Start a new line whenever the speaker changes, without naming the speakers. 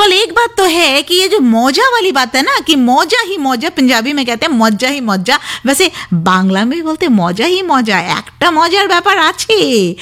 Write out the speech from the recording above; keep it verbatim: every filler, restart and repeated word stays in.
बिल्कुल, एक बात तो है कि ये जो मौजा वाली बात है ना, कि मौजा ही मौजा, पंजाबी में कहते हैं मौजा ही मौजा, वैसे बांग्ला में भी बोलते हैं मौजा ही मौजा, একটা মজার ব্যাপার আছে।